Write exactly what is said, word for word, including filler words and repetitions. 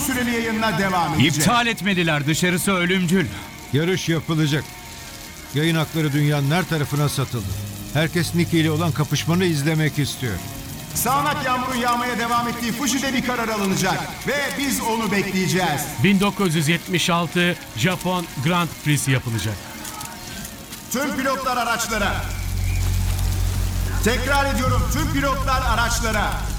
süreli yayınla devam edecek. İptal etmediler. Dışarısı ölümcül. Yarış yapılacak. Yayın hakları dünyanın her tarafına satıldı. Herkes Nikki ile olan kapışmanı izlemek istiyor. Sağanak yağmurun yağmaya devam ettiği Fushi'de bir karar alınacak. Ve biz onu bekleyeceğiz. bin dokuz yüz yetmiş altı Japon Grand Prix'si yapılacak. Tüm pilotlar araçlara. Tekrar ediyorum, tüm pilotlar araçlara.